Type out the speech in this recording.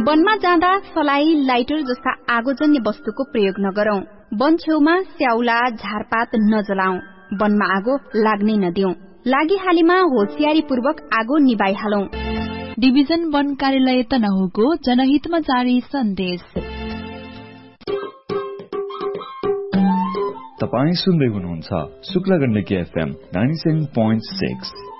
वनमा जाँदा सलाई, लाइटर जस्ता आगोजन्य वस्तुको प्रयोग नगरौं। वन छेउमा स्याउला, झारपात नजलाऊ। वनमा आगो लाग्नै नदिऊ। लागिहालीमा होशियारीपूर्वक आगो निभाइहालौं। डिभिजन वन कार्यालय तनहुको जनहितमा जारी सन्देश। तपाई सुन्दै हुनुहुन्छ शुक्ला गण्डकी FM 97.6।